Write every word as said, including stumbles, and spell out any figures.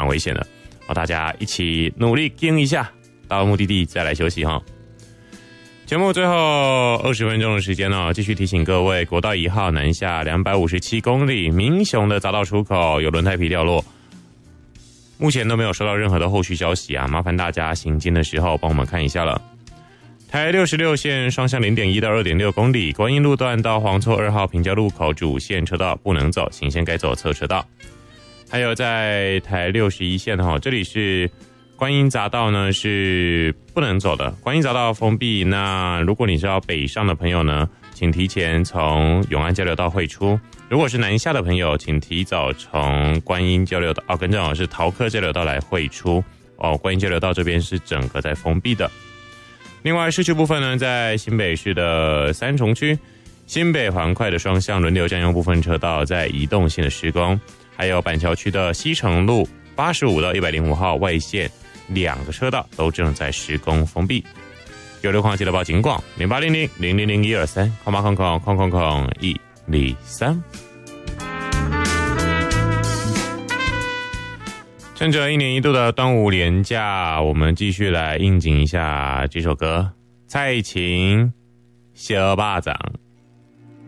危险的。好，大家一起努力盯一下，到目的地再来休息哈。节目最后二十分钟的时间哦，继续提醒各位，国道一号南下两百五十七公里，民雄的匝道出口有轮胎皮掉落，目前都没有收到任何的后续消息啊，麻烦大家行进的时候帮我们看一下了。台六十六线双向 零点一 到 二点六 公里，观音路段到黄厝二号平交路口主线车道不能走，请先改走侧车道。还有在台六十一线哈，这里是观音匝道呢是不能走的，观音匝道封闭。那如果你是要北上的朋友呢，请提前从永安交流道汇出；如果是南下的朋友，请提早从观音交流道哦，更正哦是桃科交流道来汇出哦。观音交流道这边是整个在封闭的。另外，市区部分呢，在新北市的三重区新北环快的双向轮流占用部分车道在移动线的施工，还有板桥区的西城路八十五到一百零五号外线两个车道都正在施工封闭。有路况记得报警广零八零零零零零一二三空八空空空空空一零三。趁着一年一度的端午连假，我们继续来应景一下这首歌，蔡琴小巴掌。